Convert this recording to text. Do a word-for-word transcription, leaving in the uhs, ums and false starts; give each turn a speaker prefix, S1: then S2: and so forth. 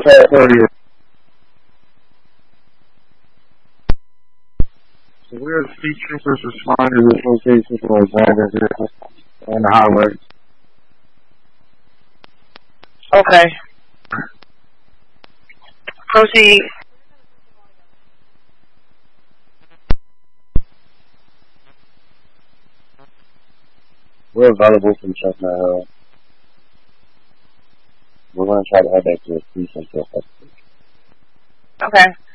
S1: So we're the street troopers responding to this location for Alexander here on the highway.
S2: Okay. Proceed.
S1: We're available from Chestnut Hill. We're going to try to head back to the precinct.
S2: Okay.